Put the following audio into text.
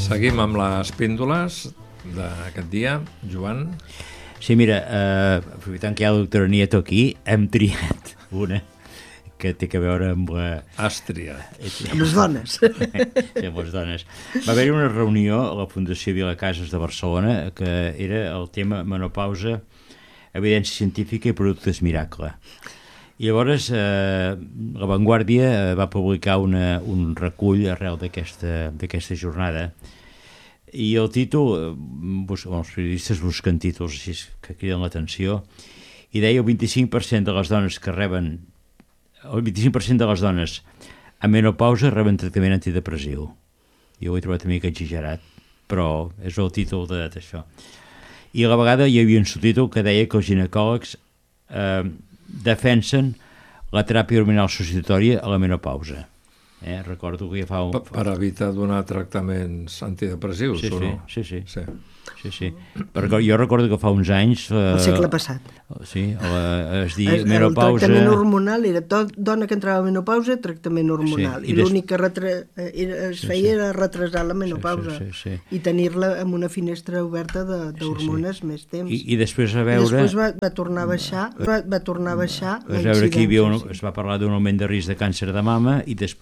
Seguim amb les píndoles d'aquest dia, Joan. Sí, mira, aprofitant que hi ha la doctora Nieto aquí, hem triat una que té a veure amb la... Àstria. Amb les dones. Sí, amb les dones. Va haver-hi una reunió a la Fundació Vilacases de Barcelona que era el tema menopausa, evidència científica i productes miracle. I llavors La Vanguardia va publicar un recull arrel d'aquesta jornada. I el títol, els periodistes busquen títols així que criden l'atenció, i deia el 25% de les dones que reben, el 25% de les dones a menopausa reben tractament antidepressiu. Jo ho he trobat una mica exagerat, però és el títol d'això. I a la vegada hi havia un subtítol que deia que els ginecòlegs defensen la teràpia hormonal substitutòria a la menopausa. Recordo que ja fa... Per evitar donar tractaments antidepressius, sí, o no? Sí. Jo recordo que fa uns anys... El segle passat. Sí, es diu menopausa... El tractament hormonal era dona que entrava a menopausa, tractament hormonal. Sí, I l'únic que es feia era retrasar la menopausa i tenir-la amb una finestra oberta d'hormones més temps. I després a veure... I després va tornar a baixar, la veure que incidència. es va parlar d'un augment de risc de càncer de mama i després